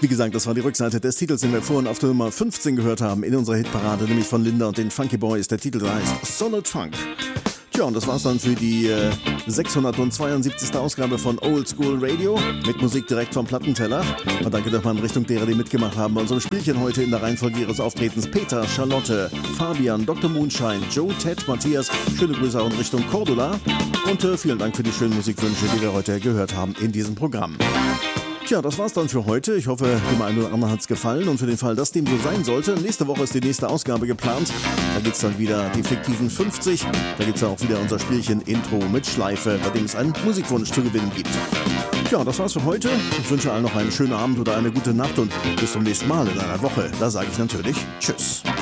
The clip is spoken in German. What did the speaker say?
Wie gesagt, das war die Rückseite des Titels, den wir vorhin auf der Nummer 15 gehört haben in unserer Hitparade, nämlich von Linda und den Funky Boys. Der Titel heißt Solid Funk. Tja, und das war's dann für die 672. Ausgabe von Old School Radio mit Musik direkt vom Plattenteller. Und danke doch mal in Richtung derer, die mitgemacht haben bei unserem Spielchen heute in der Reihenfolge ihres Auftretens. Peter, Charlotte, Fabian, Dr. Moonshine, Joe, Ted, Matthias. Schöne Grüße auch in Richtung Cordula. Und vielen Dank für die schönen Musikwünsche, die wir heute gehört haben in diesem Programm. Tja, das war's dann für heute. Ich hoffe, dem einen oder anderen hat's gefallen. Und für den Fall, dass dem so sein sollte, nächste Woche ist die nächste Ausgabe geplant. Da gibt's dann wieder die fiktiven 50. Da gibt's dann auch wieder unser Spielchen Intro mit Schleife, bei dem es einen Musikwunsch zu gewinnen gibt. Tja, das war's für heute. Ich wünsche allen noch einen schönen Abend oder eine gute Nacht und bis zum nächsten Mal in einer Woche. Da sage ich natürlich Tschüss.